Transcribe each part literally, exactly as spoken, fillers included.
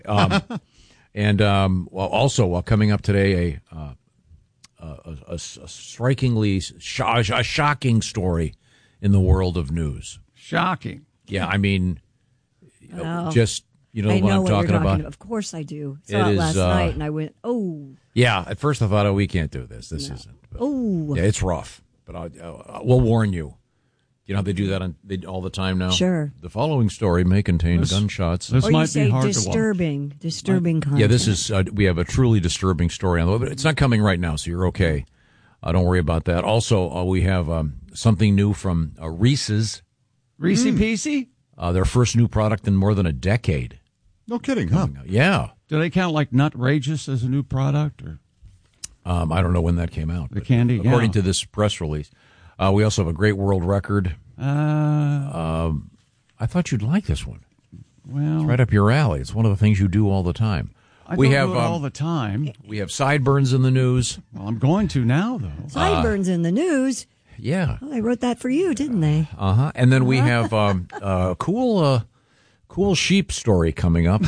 Um, and um, well, also uh, coming up today, a, uh, a, a, a strikingly sh- a shocking story in the world of news. Shocking. Yeah, I mean, Oh. just you know I what know I'm what talking you're about. talking about. Of course I do. Saw It it, is, last uh, night, and I went, oh. Yeah, at first I thought, oh, we can't do this. This No. isn't. But, oh. yeah, it's rough, but I'll, uh, we'll warn you. You know how they do that on, they, all the time now? Sure. The following story may contain This- gunshots. This Or might you say be hard disturbing, disturbing content. Yeah, this is, uh, we have a truly disturbing story on the way, but it's not coming right now, so you're okay. Uh, don't worry about that. Also, uh, we have um, something new from uh, Reese's. to watch. Reese Peasy? Uh, their first new product in more than a decade. No kidding, huh? Yeah. Do they count like Nutrageous as a new product? Or Um, I don't know when that came out. The but candy, According yeah. to this press release. Uh, we also have a great world record. Uh, Um, I thought you'd like this one. well, It's right up your alley. It's one of the things you do all the time. I we don't have do it all um, the time. we have sideburns in the news. Well, I'm going to now, though. Sideburns in the news. Yeah. Well, they wrote that for you, didn't they? Uh huh. And then we have um, a cool, uh, cool sheep story coming up.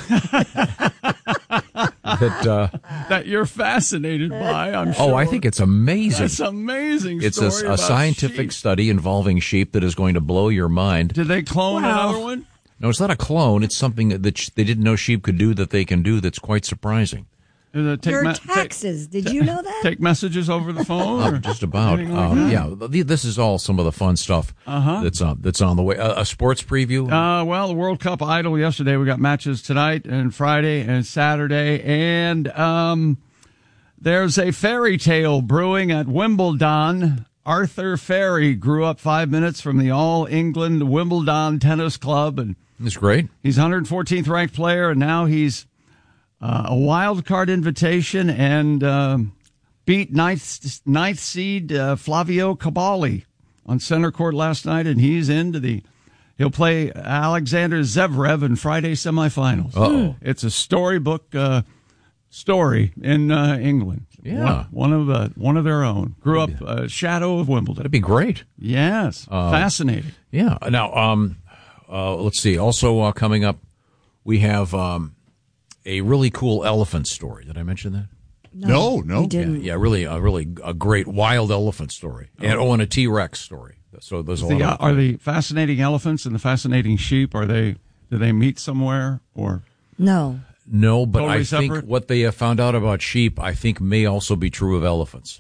that. Uh, That you're fascinated by, I'm sure. oh, I think it's amazing. That's amazing It's a, story a about scientific sheep. study involving sheep that is going to blow your mind. Did they clone Wow. another one? No, it's not a clone. It's something that, that sh- they didn't know sheep could do that they can do that's quite surprising. Did they take Your me- take- taxes. Did you know that? Take messages over the phone? Uh, or just about. anything like Um, that? yeah, th- this is all some of the fun stuff Uh-huh. that's on that's on the way. Uh, a sports preview. Uh, well, the World Cup Idol yesterday. We got matches tonight and Friday and Saturday. And um, there's a fairy tale brewing at Wimbledon. Arthur Ferry grew up five minutes from the All England Wimbledon Tennis Club. And it's great. he's one hundred fourteenth ranked player. And now he's uh, a wild card invitation and um, beat ninth, ninth seed uh, Flavio Caballi on center court last night. And he's into the He'll play Alexander Zverev in Friday semifinals. Uh-oh. It's a storybook uh, story in uh, England. Yeah. one, one of uh, one of their own. Grew up uh, shadow of Wimbledon. That'd be great. Yes, Uh, fascinating. Yeah. Now, um, uh, let's see. Also uh, coming up, we have um, a really cool elephant story. Did I mention that? No, no. You Yeah, didn't. yeah, really, a really a great wild elephant story, and oh, and a T Rex story. So there's a lot. The, of, uh, are the fascinating elephants and the fascinating sheep? Are they? Do they meet somewhere or? No. No, but Totally I think separate? what they have found out about sheep, I think, may also be true of elephants.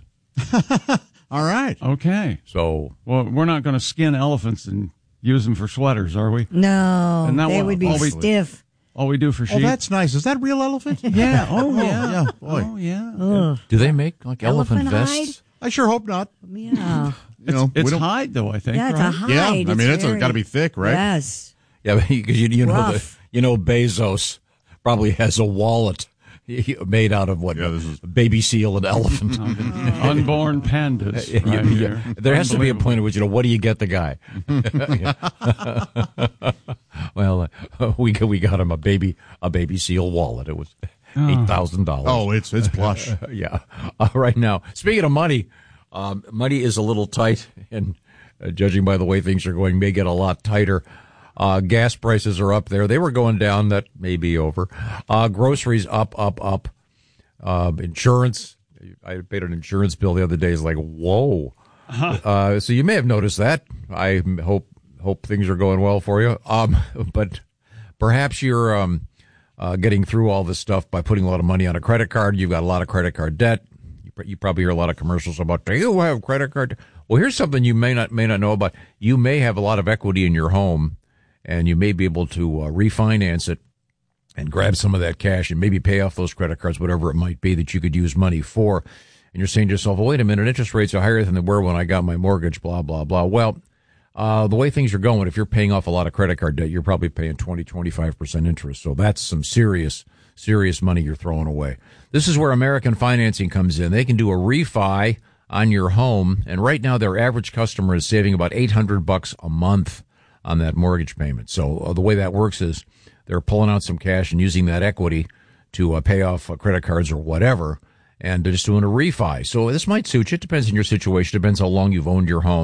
All right. Okay. So, Well, we're not going to skin elephants and use them for sweaters, are we? No. And that They one- would be all we- stiff. All we do for Oh, sheep. that's nice. Is that real elephant? yeah. Oh, Oh, yeah. yeah, boy. Oh, yeah. Ugh. do they make like elephant, Elephant vests? I sure hope not. Yeah. You know, It's we don't- hide, though. I think. Yeah, it's a right? hide. Yeah, I mean, it's, very- got to be thick, right? Yes. Yeah, because you, you know the, Rough. you know Bezos probably has a wallet made out of what? Yeah, this is- baby seal and elephant. Unborn pandas. Yeah, Right yeah. here. There has to be a Unbelievable. point at which, you know, what do you get the guy? well, uh, we got- we got him a baby a baby seal wallet. It was eight thousand dollars. Oh, it's it's plush. yeah. Uh, right now, speaking of money, um, money is a little tight, and uh, judging by the way things are going, may get a lot tighter. Uh, gas prices are up there. They were going down. That may be over. Uh, groceries up, up, up. Um, insurance. I paid an insurance bill the other day. It's like, whoa. Uh, so you may have noticed that. I hope hope things are going well for you. Um, but perhaps you're um, uh, getting through all this stuff by putting a lot of money on a credit card. You've got a lot of credit card debt. You, pr- you probably hear a lot of commercials about, do you have credit card? Well, here's something you may not may not know about. You may have a lot of equity in your home, and you may be able to uh, refinance it and grab some of that cash and maybe pay off those credit cards, whatever it might be that you could use money for. And you're saying to yourself, well, wait a minute, interest rates are higher than they were when I got my mortgage, blah, blah, blah. Well, uh, the way things are going, if you're paying off a lot of credit card debt, you're probably paying twenty, twenty-five percent interest. So that's some serious, serious money you're throwing away. This is where American Financing comes in. They can do a refi on your home. And right now, their average customer is saving about eight hundred bucks a month on that mortgage payment. So uh, the way that works is they're pulling out some cash and using that equity to uh, pay off uh, credit cards or whatever, and they're just doing a refi. So this might suit you. It depends on your situation. Depends how long you've owned your home.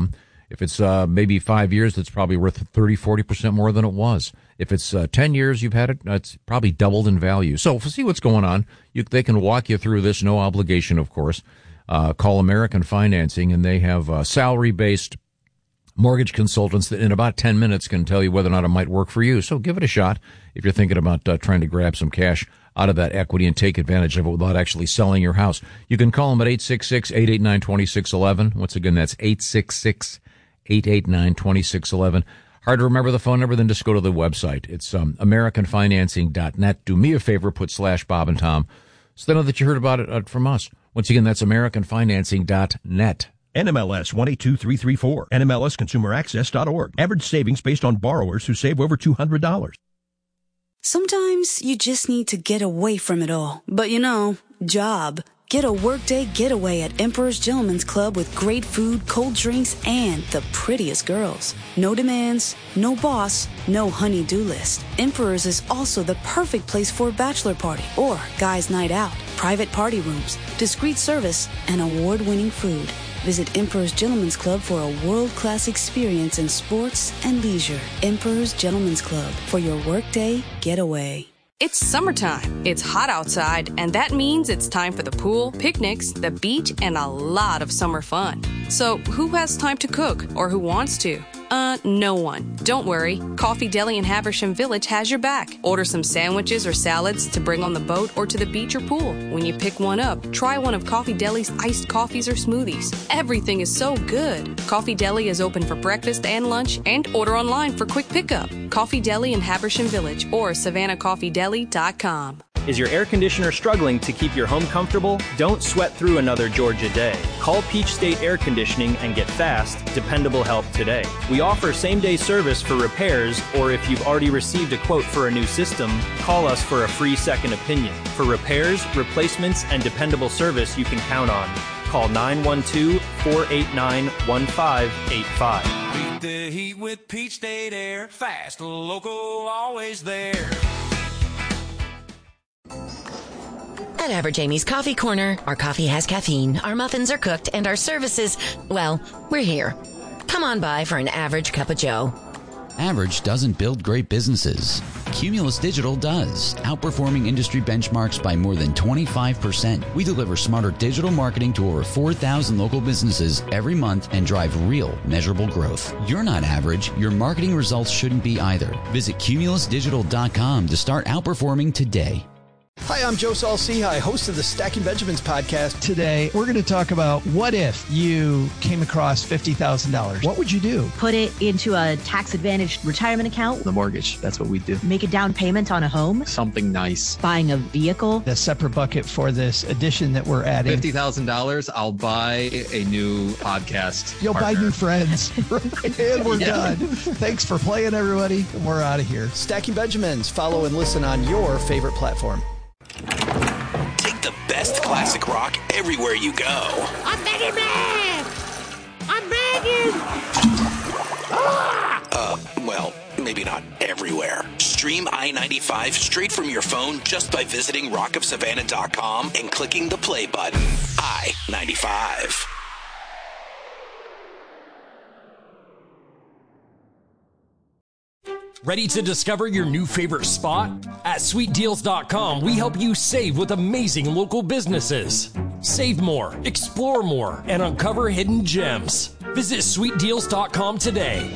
If it's uh, maybe five years, it's probably worth thirty, forty percent more than it was. If it's uh, ten years you've had it, it's probably doubled in value. So see what's going on. You, they can walk you through this, no obligation, of course. Uh, call American Financing, and they have uh, salary-based mortgage consultants that in about ten minutes can tell you whether or not it might work for you. So give it a shot if you're thinking about uh, trying to grab some cash out of that equity and take advantage of it without actually selling your house. You can call them at eight six six, eight eight nine, two six one one. Once again, that's eight six six, eight eight nine, two six one one. Hard to remember the phone number, then just go to the website. It's um, american financing dot net. Do me a favor, put slash Bob and Tom, so they know that you heard about it uh, from us. Once again, that's american financing dot net. N M L S one eight two three three four, N M L S consumer access dot org. Average savings based on borrowers who save over two hundred dollars. Sometimes you just need to get away from it all. But you know, job. Get a workday getaway at Emperor's Gentleman's Club with great food, cold drinks, and the prettiest girls. No demands, no boss, no honey-do list. Emperor's is also the perfect place for a bachelor party or guys' night out. Private party rooms, discreet service, and award-winning food. Visit Emperor's Gentleman's Club for a world-class experience in sports and leisure. Emperor's Gentleman's Club for your workday getaway. It's summertime. It's hot outside, and that means it's time for the pool, picnics, the beach, and a lot of summer fun. So who has time to cook, or who wants to? Uh, no one. Don't worry. Coffee Deli in Haversham Village has your back. Order some sandwiches or salads to bring on the boat or to the beach or pool. When you pick one up, try one of Coffee Deli's iced coffees or smoothies. Everything is so good. Coffee Deli is open for breakfast and lunch, and order online for quick pickup. Coffee Deli in Haversham Village or savannah coffee deli dot com. Is your air conditioner struggling to keep your home comfortable? Don't sweat through another Georgia day. Call Peach State Air Conditioning and get fast, dependable help today. We offer same-day service for repairs, or if you've already received a quote for a new system, call us for a free second opinion. For repairs, replacements, and dependable service you can count on. Call nine one two, four eight nine, one five eight five. Beat the heat with Peach State Air. Fast, local, always there. At Average Amy's Coffee Corner, our coffee has caffeine, our muffins are cooked, and our services, well, we're here. Come on by for an average cup of joe. Average doesn't build great businesses. Cumulus Digital does, outperforming industry benchmarks by more than twenty-five percent. We deliver smarter digital marketing to over four thousand local businesses every month and drive real, measurable growth. You're not average. Your marketing results shouldn't be either. Visit cumulus digital dot com to start outperforming today. Hi, I'm Joe Saul-Sehy, host of the Stacking Benjamins podcast. Today, we're going to talk about what if you came across fifty thousand dollars. What would you do? Put it into a tax-advantaged retirement account. The mortgage, that's what we do. Make a down payment on a home. Something nice. Buying a vehicle. A separate bucket for this addition that we're adding. fifty thousand dollars, I'll buy a new podcast You'll partner. buy new friends. And we're yeah. done. Thanks for playing, everybody. And we're out of here. Stacking Benjamins. Follow and listen on your favorite platform. Take the best classic rock everywhere you go. I'm begging man! I'm begging! Ah! Uh, well, maybe not everywhere. Stream I ninety-five straight from your phone just by visiting rock of savannah dot com and clicking the play button. I ninety-five. Ready to discover your new favorite spot? At sweet deals dot com, we help you save with amazing local businesses. Save more, explore more, and uncover hidden gems. Visit sweet deals dot com today.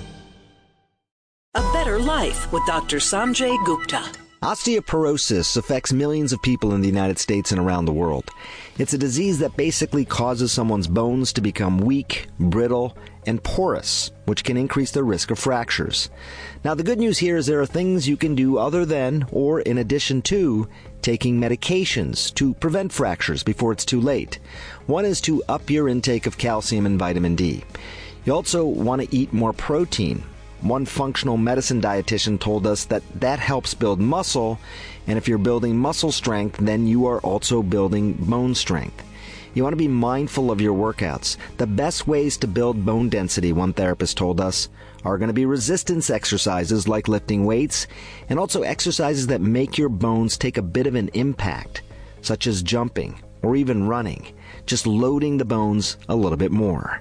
A better life with Doctor Sanjay Gupta. Osteoporosis affects millions of people in the United States and around the world. It's a disease that basically causes someone's bones to become weak, brittle, and porous, which can increase the risk of fractures. Now, the good news here is there are things you can do other than, or in addition to, taking medications to prevent fractures before it's too late. One is to up your intake of calcium and vitamin D. You also want to eat more protein. One functional medicine dietitian told us that that helps build muscle, and if you're building muscle strength, then you are also building bone strength. You want to be mindful of your workouts. The best ways to build bone density, one therapist told us, are going to be resistance exercises like lifting weights, and also exercises that make your bones take a bit of an impact, such as jumping or even running, just loading the bones a little bit more.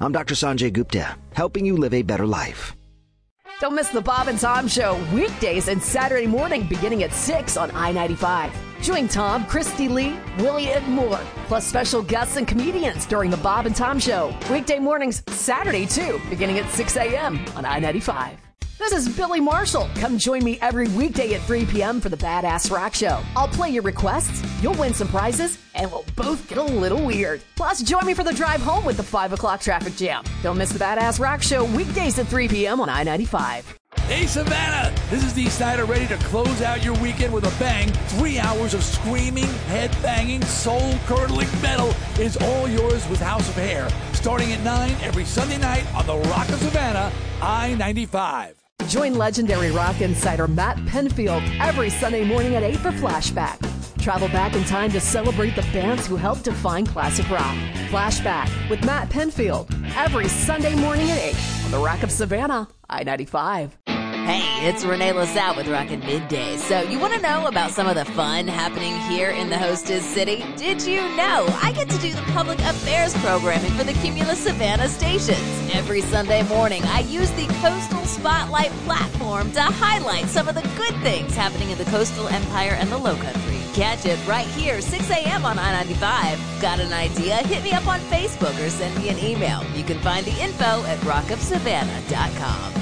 I'm Doctor Sanjay Gupta, helping you live a better life. Don't miss the Bob and Tom Show weekdays and Saturday morning beginning at six on I ninety-five. Join Tom, Christy Lee, Willie, and more, plus special guests and comedians during the Bob and Tom Show. Weekday mornings, Saturday too, beginning at six a.m. on I ninety-five. This is Billy Marshall. Come join me every weekday at three p.m. for the Badass Rock Show. I'll play your requests, you'll win some prizes, and we'll both get a little weird. Plus, join me for the drive home with the five o'clock traffic jam. Don't miss the Badass Rock Show weekdays at three p.m. on I ninety-five. Hey, Savannah! This is Dee Snider ready to close out your weekend with a bang. Three hours of screaming, head-banging, soul-curdling metal is all yours with House of Hair. Starting at nine every Sunday night on the Rock of Savannah, I ninety-five. Join legendary rock insider Matt Penfield every Sunday morning at eight for Flashback. Travel back in time to celebrate the bands who helped define classic rock. Flashback with Matt Penfield every Sunday morning at eight on the Rock of Savannah, I ninety-five. Hey, it's Renee LaSalle with Rockin' Midday. So you want to know about some of the fun happening here in the hostess city? Did you know I get to do the public affairs programming for the Cumulus Savannah stations? Every Sunday morning, I use the Coastal Spotlight platform to highlight some of the good things happening in the coastal empire and the Lowcountry. Catch it right here, six a.m. on I ninety-five. Got an idea? Hit me up on Facebook or send me an email. You can find the info at rock of savannah dot com.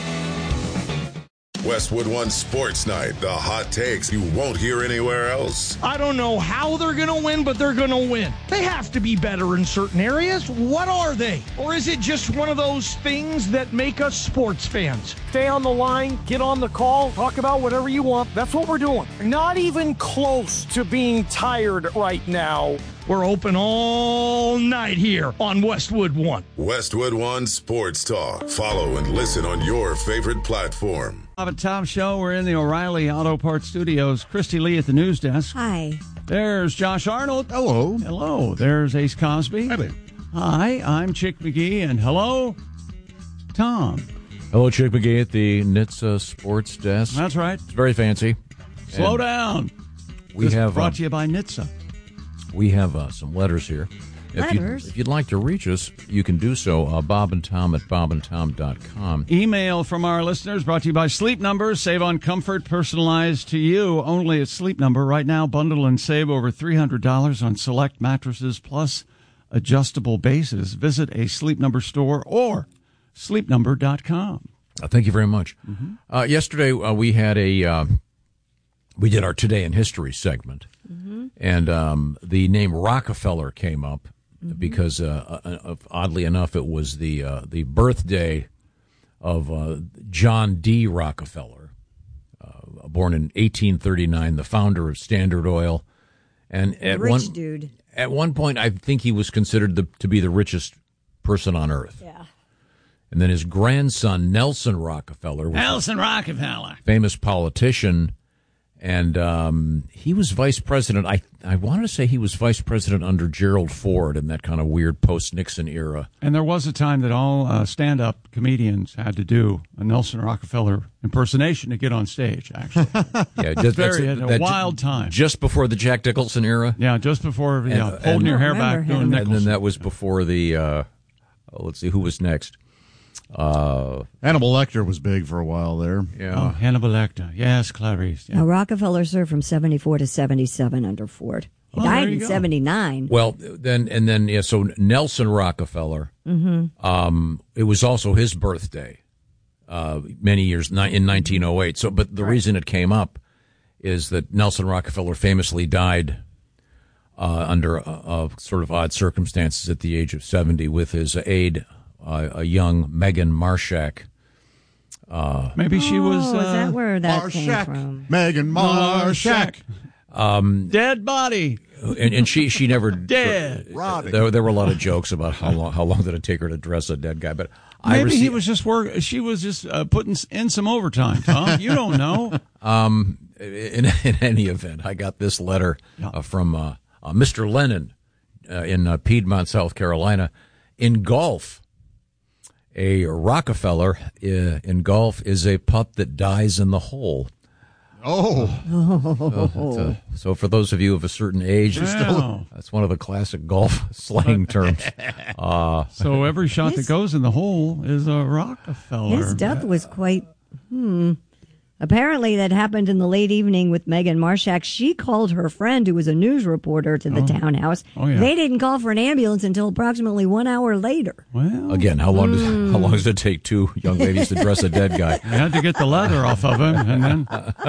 Westwood One Sports Night, the hot takes you won't hear anywhere else. I don't know how they're going to win, but they're going to win. They have to be better in certain areas. What are they? Or is it just one of those things that make us sports fans? Stay on the line, get on the call, talk about whatever you want. That's what we're doing. Not even close to being tired right now. We're open all night here on Westwood One. Westwood One Sports Talk. Follow and listen on your favorite platform. Bob and Tom Show. We're in the O'Reilly Auto Parts Studios. Christy Lee at the news desk. Hi. There's Josh Arnold. Hello. Hello. There's Ace Cosby. Hi there. Hi, I'm Chick McGee, and hello, Tom. Hello, Chick McGee at the N H T S A Sports Desk. That's right. It's very fancy. Slow And down. We This have brought uh, to you by N H T S A. We have uh, some letters here. If Letters? you'd, if you'd like to reach us, you can do so. Uh, Bob and Tom at bob and tom dot com. Email from our listeners brought to you by Sleep Number. Save on comfort personalized to you only at Sleep Number. Right now, bundle and save over three hundred dollars on select mattresses plus adjustable bases. Visit a Sleep Number store or sleep number dot com. Uh, thank you very much. Mm-hmm. Uh, yesterday, uh, we had a uh, we did our Today in History segment, Mm-hmm. and um, the name Rockefeller came up Mm-hmm. because, uh, uh, oddly enough, it was the uh, the birthday of uh, John D. Rockefeller, uh, born in eighteen thirty-nine, the founder of Standard Oil, and at Rich one dude. at one point, I think he was considered the, to be the richest person on earth. Yeah. And then his grandson, Nelson Rockefeller, was Nelson Rockefeller. a famous politician, and um, he was vice president. I I want to say he was vice president under Gerald Ford in that kind of weird post-Nixon era. And there was a time that all uh, stand-up comedians had to do a Nelson Rockefeller impersonation to get on stage, actually. Yeah, It's just, very, that's- a that- wild time. Just before the Jack Nicholson era? Yeah, just before, yeah, And- holding and- your hair back, doing And Nicholson. then that was before the, uh, oh, let's see, who was next? Uh, Hannibal Lecter was big for a while there. Yeah. Oh, Hannibal Lecter. Yes, Clarice. Yeah. Now, Rockefeller served from seventy-four to seventy-seven under Ford. He Oh, there died you in go. seventy-nine. Well, then, and then, yeah, so Nelson Rockefeller, Mm-hmm. um, it was also his birthday, uh, many years, ni- in nineteen oh eight. So, but the reason it came up is that Nelson Rockefeller famously died uh, under uh, uh, sort of odd circumstances at the age of seventy with his aide, uh, a young Megan Marshak. Uh, Maybe she was. Oh, Uh, is that where that came Marshak. from? Megan Marshak. um, Dead body. and, and she she never Dead. Robbie. There, there were a lot of jokes about how long how long did it take her to dress a dead guy, but I Maybe received, he was just work. She was just uh, putting in some overtime, Tom. You don't know. Um, in, in any event, I got this letter uh, from uh, uh, Mister Lennon uh, in uh, Piedmont, South Carolina. In golf, a Rockefeller uh, in golf is a putt that dies in the hole. Oh. Oh, that's a- so for those of you of a certain age, it's still- Wow. that's one of the classic golf slang terms. Uh, So every shot His- that goes in the hole is a Rockefeller. His death was quite, hmm. Apparently, that happened in the late evening with Megan Marshak. She called her friend, who was a news reporter, to the Oh. townhouse. Oh, yeah. They didn't call for an ambulance until approximately one hour later. Well, again, how long does Mm. how long does it take two young ladies to dress a dead guy? I had to get the leather off of him, and then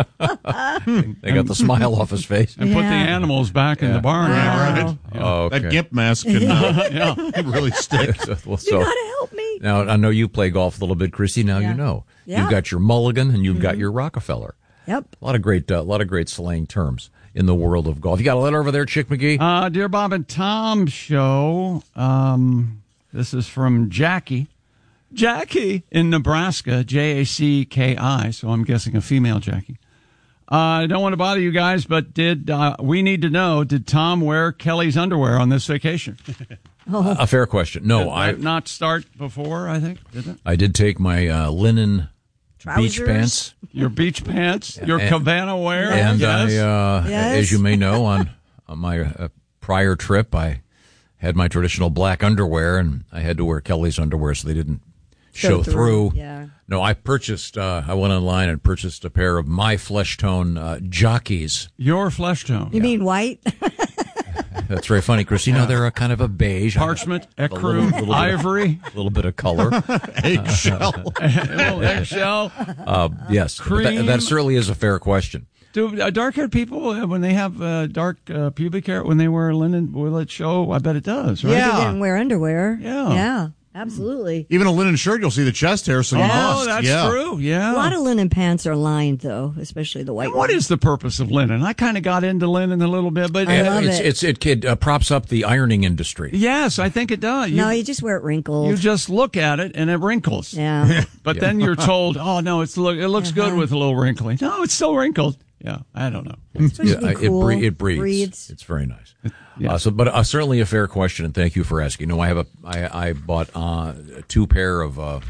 They got the smile off his face. and put the Yeah. animals back in the barn. Wow. Yeah, right. Oh, okay. That gimp mask can uh, yeah, really stick. So- well, You so- gotta help me. now I know you play golf a little bit, Christy. Now Yeah. you know Yeah. you've got your mulligan and you've got your Rockefeller. Yep. A lot of great, a uh, lot of great slang terms in the world of golf. You got a letter over there, Chick McGee? Uh, Dear Bob and Tom show, um, this is from Jackie. Jackie in Nebraska, J A C K I, so I'm guessing a female Jackie. Uh, I don't want to bother you guys, but did uh, we need to know, did Tom wear Kelly's underwear on this vacation? Oh. A fair question. No, Did I that not start before, I think, did it? I did take my uh, linen beach Trousers? pants. Your beach pants, your And- cabana wear. And I, yes. uh, Yes. as you may know, on, on my uh, prior trip, I had my traditional black underwear, and I had to wear Kelly's underwear so they didn't show, Show through. through, yeah. No, I purchased. Uh, I went online and purchased a pair of my flesh tone uh, jockeys. Your flesh tone. You mean white? That's very funny, Chris. You know they're a kind of a beige, Parchment, a little- ecru, little bit- ivory. a little bit of color. Eggshell. A little eggshell. Uh, yes, but that, Cream. that certainly is a fair question. Do uh, dark-haired people, uh, when they have uh, dark uh, pubic hair, when they wear linen, will it show? I bet it does, right? Yeah. They didn't wear underwear. Yeah. Yeah, absolutely. Even a linen shirt, you'll see the chest hair, so you Oh, must. that's yeah. true, yeah. A lot of linen pants are lined, though, especially the white And what ones. is the purpose of linen? I kind of got into linen a little bit, but I uh, love it's, it. it's it kid uh, props up the ironing industry. yes, I think it does. You, No, you just wear it wrinkled. you just look at it and it wrinkles. yeah. But then you're told, oh, no, it's look, it looks good Uh-huh. with a little wrinkling. No, it's still wrinkled. Yeah, I don't know. It's supposed to be I- cool. it, bre- it breathes. breathes. It's very nice. Yeah. Uh, so, but uh, certainly a fair question, and thank you for asking. No, I have a. I, I bought uh, two pair of. Uh,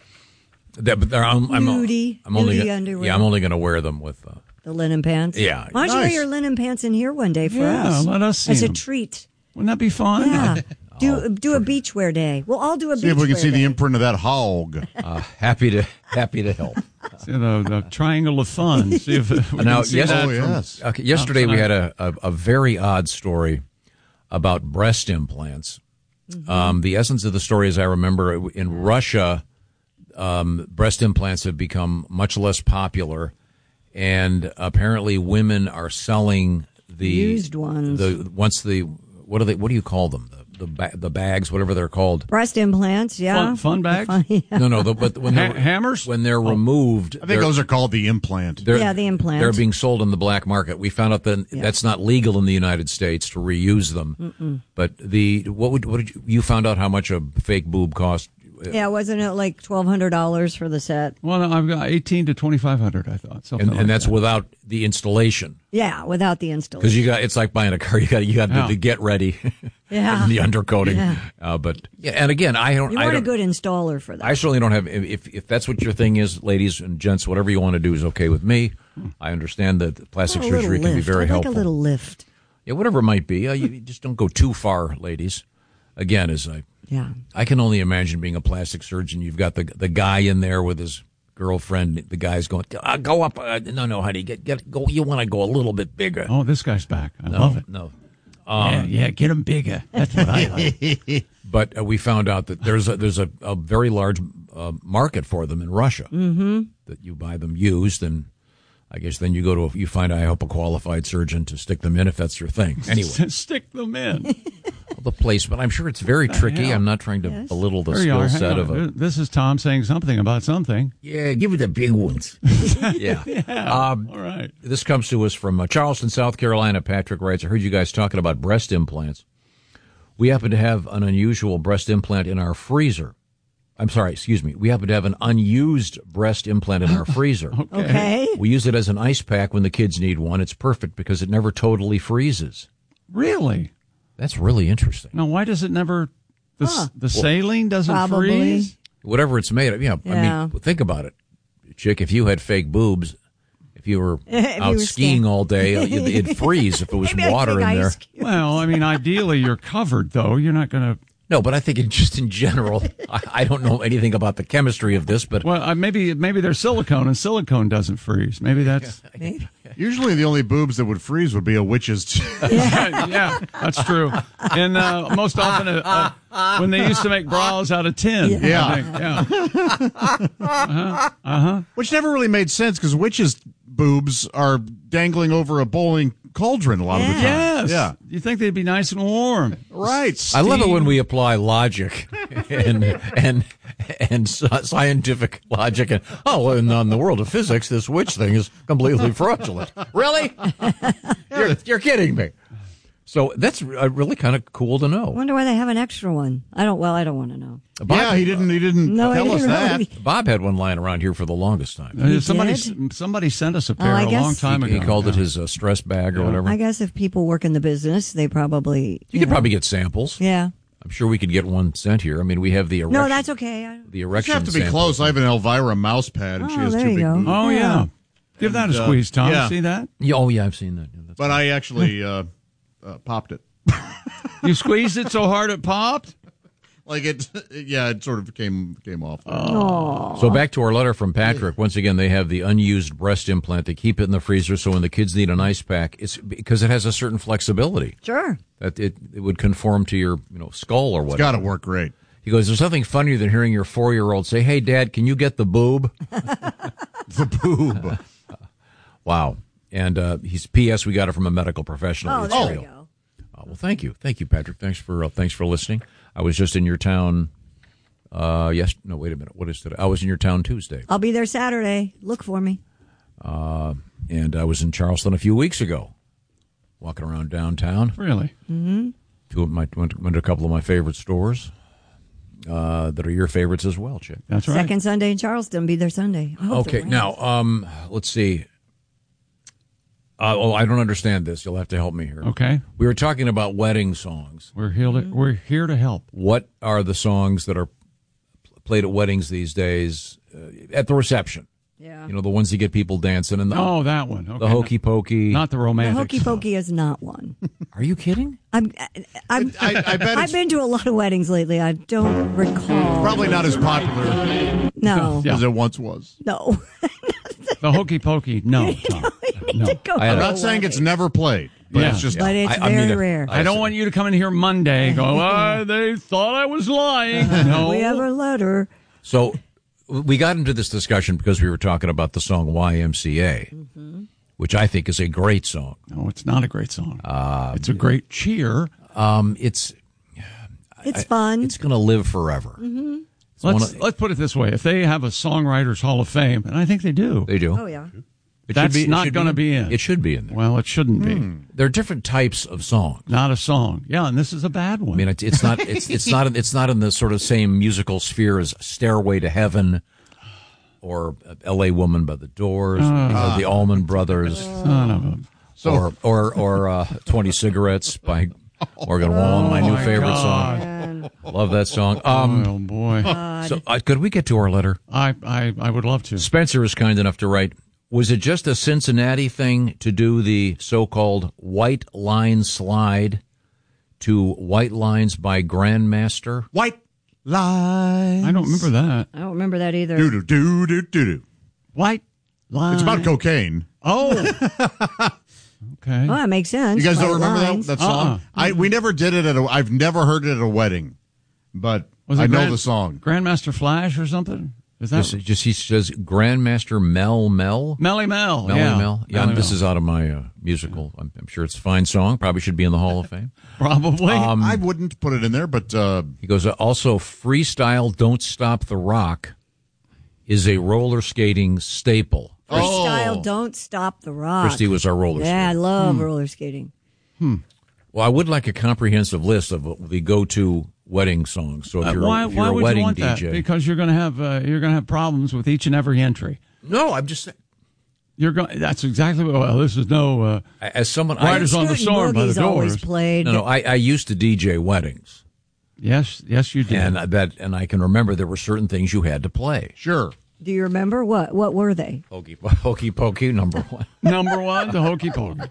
that, but they're, I'm, I'm, Nudie- I'm only nudie gonna, underwear. Yeah, I'm only going to wear them with. Uh, The linen pants. Yeah. Why don't you wear Nice. your linen pants in here one day for Yeah, us? let us see As a them. treat. Wouldn't that be fun? Yeah. Do Oh, do a beachwear day. We'll all do a See if we can beachwear see the day. imprint of that hog. uh, happy to happy to help. See the, the triangle of fun. See if uh, we Now, can see yes- that Oh, from- yes. Okay, yesterday we outside. had a, a, a very odd story about breast implants. Um, the essence of the story, as I remember, in Russia, um, breast implants have become much less popular, and apparently women are selling the Used ones. The once the what do they what do you call them the the, ba- the bags whatever they're called. Breast implants, yeah. Fun, fun bags? Fun- yeah. No, no, the, but when Ha- they're hammers? when they're removed, I think they're- those are called the implant. They're, Yeah, the implant. They're being sold in the black market. We found out that Yeah. that's not legal in the United States to reuse them. Mm-mm. But the what would what did you, you found out how much a fake boob cost? Yeah, wasn't it like twelve hundred dollars for the set? Well, I've got eighteen to twenty five hundred. I thought, something And, like and that's that. without the installation. Yeah, without the Because installation. you got it's like buying a car. You got you got Yeah. the, the get ready, Yeah. and the undercoating. Yeah. Uh, but yeah, and again, I don't. You I want a don't, good installer for that. I certainly don't have. If if that's what your thing is, ladies and gents, whatever you want to do is okay with me. I understand that plastic a little surgery can be lift. very I'd helpful. like a little lift. Yeah, whatever it might be. Uh, you just don't go too far, ladies. Again, as I, Yeah. I can only imagine being a plastic surgeon. You've got the the guy in there with his girlfriend. The guy's going, uh, go up. Uh, no, no, honey, get get go. You want to go a little bit bigger. Oh, this guy's back. I no, love it. No. yeah, Um, yeah, get him bigger. That's what I like. But uh, we found out that there's a, there's a, a very large uh, market for them in Russia. Mm-hmm. That you buy them used, and I guess then you go to a, you find I hope a qualified surgeon to stick them in if that's your thing. Anyway, Stick them in. the placement. I'm sure it's very tricky. yeah. I'm not trying to Yes. belittle the There you skill are. Hang set on. of a. This is Tom saying something about something. Yeah, give it the big ones. yeah. Um, All right. This comes to us from uh, Charleston, South Carolina. Patrick writes, I heard you guys talking about breast implants. We happen to have an unusual breast implant in our freezer. I'm sorry, excuse me. We happen to have an unused breast implant in our freezer. Okay. We use it as an ice pack when the kids need one. It's perfect because it never totally freezes. Really? That's really interesting. Now, why does it never? The, Huh. the saline doesn't Probably. freeze. Whatever it's made of. Yeah, Yeah. I mean, think about it. Chick, if you had fake boobs, if you were If you out were skiing skiing. all day, uh, it'd it'd freeze if it was Maybe I water think in there. ice cube. Well, I mean, ideally you're covered, though. You're not going to. No, but I think in, just in general, I, I don't know anything about the chemistry of this, but Well, uh, maybe maybe there's silicone, and silicone doesn't freeze. Maybe that's. Usually the only boobs that would freeze would be a witch's. yeah, yeah, that's true. And uh, most often, uh, uh, when they used to make bras out of tin. Yeah. I think, yeah. Uh-huh. Uh-huh. Which never really made sense because witches' boobs are dangling over a boiling cauldron a lot of the time. Yes. Yeah. You think they'd be nice and warm. Right. I love it when we apply logic and and and sci- scientific logic. And oh, well, in, in the world of physics, this witch thing is completely fraudulent. Really? You're, you're kidding me. So that's uh, really kind of cool to I know. wonder why they have an extra one. I don't. Well, I don't want to know. Bob, yeah, he didn't. He didn't No, tell he us didn't that. really. Bob had one lying around here for the longest time. Uh, He somebody did? somebody sent us a pair I a guess- long time He, ago. he called it Yeah. his uh, stress bag or whatever. I guess if people work in the business, they probably. You could know. probably get samples. Yeah. I'm sure we could get one sent here. I mean, we have the erection. No, that's okay. I, the You erection. have to be sample. close. I have an Elvira mouse pad, and she Oh, has there two you big go. boobs. Oh, yeah. Yeah. Give that a And, uh, squeeze, Tom. yeah. See that? Yeah, oh, yeah, I've seen that. Yeah, that's But I actually uh, uh, popped it. You squeezed it so hard it popped? Like it, yeah, it sort of came came off. So back to our letter from Patrick. Once again, they have the unused breast implant. They keep it in the freezer, so when the kids need an ice pack, it's because it has a certain flexibility Sure. that it, it would conform to your you know skull or It's whatever. got to work great. He goes, "There's nothing funnier than hearing your four year old say, 'Hey, Dad, can you get the boob?'" The boob. Wow. And uh, he's P S. We got it from a medical professional. Oh, It's there real. we go. Uh, well, thank you, thank you, Patrick. Thanks for uh, thanks for listening. I was just in your town. Uh, yes. No, wait a minute. What is today? I was in your town Tuesday. I'll be there Saturday. Look for me. Uh, and I was in Charleston a few weeks ago, walking around downtown. Really? Mm-hmm. Two of my went, went to a couple of my favorite stores uh, that are your favorites as well, Chick. That's right. Second Sunday in Charleston. Be there Sunday. I hope Okay, it rains. now um, let's see. Uh, oh, I don't understand this. You'll have to help me here. Okay. We were talking about wedding songs. We're here to, we're here to help. What are the songs that are played at weddings these days uh, at the reception? Yeah. You know, the ones that get people dancing and the, Oh, that one. Okay. the hokey pokey. Not the The romantic. hokey stuff. pokey is not one. Are you kidding? I'm, I'm, I, I bet I've it's been to a lot of weddings lately. I don't recall. probably not as popular No. Yeah. as it once was. No. The hokey pokey. No, Tom. No. Go I had to I'm a- not a saying it's wedding. never played, but Yeah. it's just But it's I- I very mean, uh, rare. I don't want you to come in here Monday and go, oh, they thought I was lying. No. We have a letter. So we got into this discussion because we were talking about the song Y M C A, Mm-hmm. which I think is a great song. No, it's not a great song. Um, it's a great cheer. Um, it's It's fun. it's going to live forever. Mm-hmm. It's one Let's, of- let's put it this way. If they have a Songwriters Hall of Fame, and I think they do. They do. Oh, yeah. It That's should be, it not should going to be in. It should be in there. Well, it shouldn't be. There are different types of songs. Not a song. Yeah, and this is a bad one. I mean, it's, it's not. It's it's not. It's not in the sort of same musical sphere as "Stairway to Heaven" or "L A Woman" by the Doors, Uh, you know, the Allman Brothers, Son of a... or or or uh, "twenty Cigarettes" by Morgan Wallen, my new my favorite God. song. Love that song. Um, oh boy! so uh, could we get to our letter? I, I I would love to. Spencer is kind enough to write. Was it just a Cincinnati thing to do the so-called white line slide to White Lines by Grandmaster? White lines. I don't remember that. I don't remember that either. Do do do do do do. White line. It's about cocaine. Oh. Okay. Oh, that makes sense. You guys don't White remember lines. that, that song? Uh-uh. I we never did it at a. I've never heard it at a wedding, but Was it I know Grand- the song. Grandmaster Flash or something? Is that Just, just he says Grandmaster Mel Mel. Melly Mel? Melly yeah. Mel. Yeah, Melly this Mel. is out of my uh, musical. I'm, I'm sure it's a fine song. Probably should be in the Hall of Fame. Probably. Um, I wouldn't put it in there, but uh, He goes, uh, also, freestyle Don't Stop the Rock is a roller skating staple. Freestyle, Oh. don't stop the rock. Christy was our roller Yeah, I skater. love roller skating. Well, I would like a comprehensive list of the go-to wedding songs. So if Uh, you're, why if you're why a would wedding you want D J. that? Because you're going to have uh, you're going to have problems with each and every entry. No, I'm just saying. You're going. That's exactly what. Well, this is no. Uh, As someone, Riders I, on the Scootin' Storm by the Boogie's always Doors. played. No, no, I, I used to D J weddings. Yes, yes, you did. And I bet, and I can remember there were certain things you had to play. sure. Do you remember what? What were they? Hokey, hokey pokey, number one. Number one, the hokey pokey.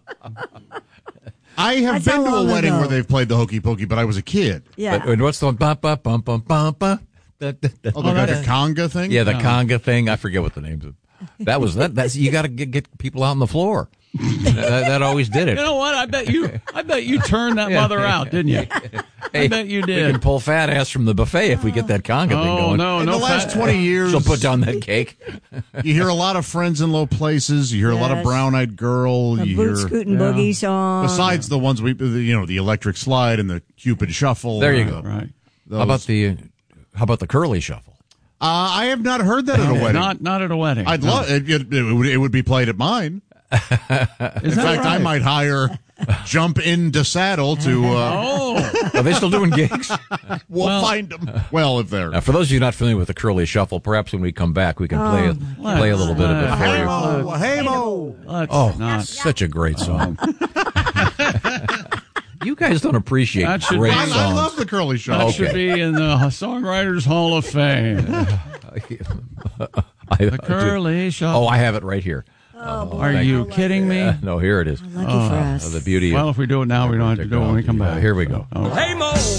I have That's been how to a long wedding ago. where they've played the hokey pokey, but I was a kid. Yeah. But, and what's the one? Bum, bum, bum, bum, bum, bum. Da, da, da. Oh, the, like a conga thing? Yeah, the No. conga thing. I forget what the names of. That was that. That's you got to get, get people out on the floor. that, that always did it. You know what? I bet you. I bet you turned that mother out, didn't you? Hey, I bet you We did. can pull fat ass from the buffet if we get that conga thing Oh, going. no, In no the last fat- twenty years, She'll put down that cake. you hear a lot of Friends in Low Places. You hear a lot of Yes. Brown Eyed Girl. The you boot hear scootin' boogie song. besides the ones we, you know, the Electric Slide and the Cupid Shuffle. There you uh, go. Right. How about the how about the curly shuffle? Uh, I have not heard that at a wedding. Not not at a wedding. I'd No. love it, it, it, would, it would be played at mine. In that fact, I right? might hire Jump into Saddle to. Uh, Oh, Are they still doing gigs? we'll Well- find them. Well, if they're. Now, for those of you not familiar with the curly shuffle, perhaps when we come back, we can play Oh, it, play a little bit of it for you. Hey-mo, hey-mo. let's Oh, not. such a great song. You guys don't appreciate That should great be- I, songs. I love the Curly That Shuffle. should be in the Songwriters Hall of Fame. I- The curly shuffle. Oh, I have it right here. Oh, Are you kidding me? Uh, no, here it is. Lucky for us. Uh, the beauty Well, of if we do it now, we don't have to do it when we come technology. back. Uh, here we go. Okay. Hey, Mo!